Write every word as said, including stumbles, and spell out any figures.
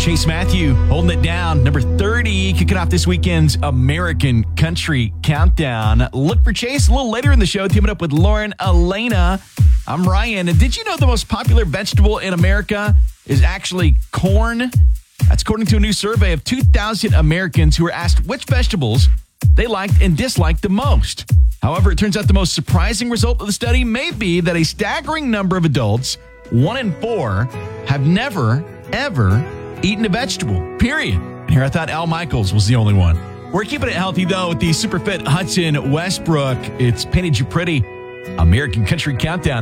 Chase Matthew holding it down. Number thirty, kicking off this weekend's American Country Countdown. Look for Chase a little later in the show, teaming up with Lauren Elena. I'm Ryan. And did you know the most popular vegetable in America is actually corn? That's according to a new survey of two thousand Americans who were asked which vegetables they liked and disliked the most. However, it turns out the most surprising result of the study may be that a staggering number of adults, one in four, have never, ever eaten a vegetable, period. And here I thought Al Michaels was the only one. We're keeping it healthy, though, with the Superfit Hudson Westbrook. It's Painted You Pretty, American Country Countdown.